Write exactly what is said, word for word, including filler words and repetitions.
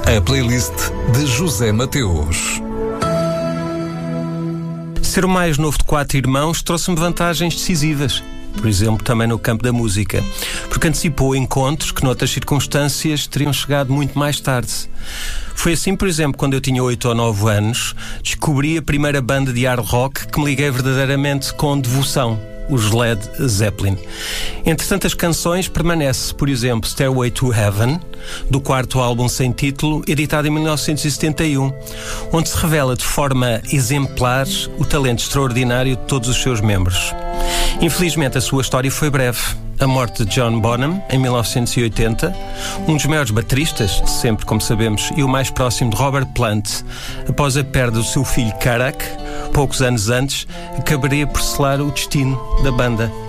A playlist de José Mateus. Ser o mais novo de quatro irmãos trouxe-me vantagens decisivas. Por exemplo, também no campo da música, porque antecipou encontros que noutras circunstâncias teriam chegado muito mais tarde. Foi assim, por exemplo, quando eu tinha oito ou nove anos, descobri a primeira banda de hard rock que me liguei verdadeiramente com devoção, os Led Zeppelin. Entre tantas canções permanece, por exemplo, Stairway to Heaven, do quarto álbum sem título, editado em mil novecentos e setenta e um, onde se revela de forma exemplar o talento extraordinário de todos os seus membros. Infelizmente, a sua história foi breve. A morte de John Bonham, em mil novecentos e oitenta, um dos maiores bateristas de sempre, como sabemos, e o mais próximo de Robert Plant, após a perda do seu filho Karak, poucos anos antes, acabaria por selar o destino da banda.